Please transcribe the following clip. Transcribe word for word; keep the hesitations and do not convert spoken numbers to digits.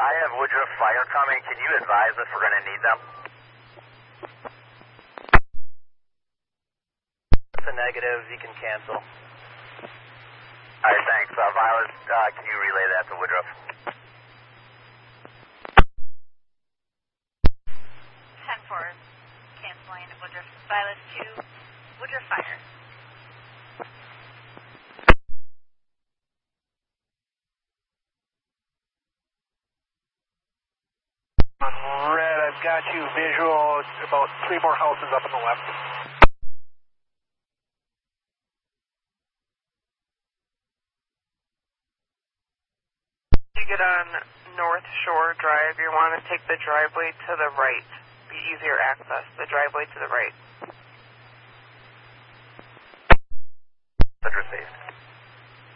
I have Woodruff Fire coming. Can you advise if we're going to need them? It's a negative. You can cancel. All right, thanks. Uh, Violet, uh, can you relay that to Woodruff? ten four, canceling Woodruff. Violet two, Woodruff Fire. On red, I've got you visual, about three more houses up on the left. You get on North Shore Drive, you want to take the driveway to the right. Be easier access, the driveway to the right. That's received.